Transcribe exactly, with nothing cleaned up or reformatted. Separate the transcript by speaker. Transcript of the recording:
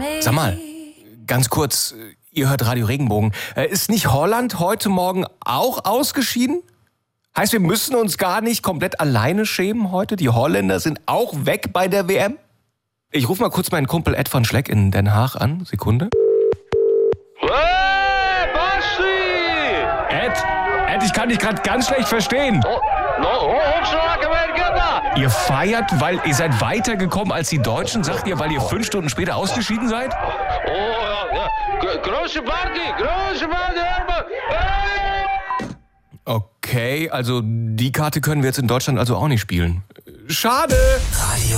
Speaker 1: Sag mal, ganz kurz, ihr hört Radio Regenbogen. Ist nicht Holland heute Morgen auch ausgeschieden? Heißt, wir müssen uns gar nicht komplett alleine schämen heute? Die Holländer sind auch weg bei der W M? Ich rufe mal kurz meinen Kumpel Ed van Schleck in Den Haag an. Sekunde.
Speaker 2: Hey, Basti!
Speaker 1: Ed, Ed, ich kann dich gerade ganz schlecht verstehen.
Speaker 2: Oh, no, hochschlagen, wer geht da?
Speaker 1: Ihr feiert, weil ihr seid weitergekommen als die Deutschen, sagt ihr, weil ihr fünf Stunden später ausgeschieden seid?
Speaker 2: Oh, ja, ja. G- große Party, große Party, Hermann! Hey!
Speaker 1: Okay, also die Karte können wir jetzt in Deutschland also auch nicht spielen. Schade!
Speaker 3: Radio